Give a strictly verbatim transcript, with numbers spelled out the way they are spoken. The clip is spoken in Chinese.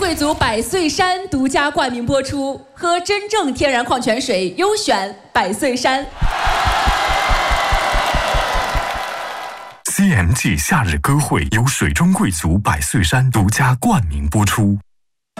贵族百岁山独家冠名播出，喝真正天然矿泉水，优选百岁山。 C M G 夏日歌会由水中贵族百岁山独家冠名播出。